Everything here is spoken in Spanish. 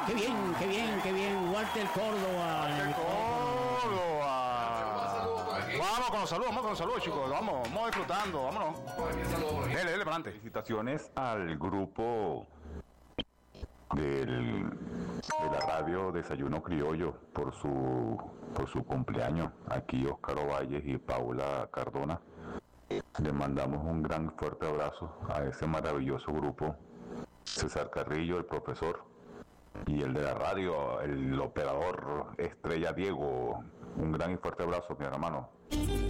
Qué bien, qué bien, qué bien. Walter Córdoba. Vamos con los saludos, chicos. Vamos disfrutando, vámonos. Dele para adelante. Felicitaciones al grupo de la radio Desayuno Criollo por su cumpleaños. Aquí Óscar Ovalles y Paula Cardona. Le mandamos un gran fuerte abrazo a ese maravilloso grupo. César Carrillo, el profesor, y el de la radio, el operador estrella Diego. Un gran y fuerte abrazo, mi hermano.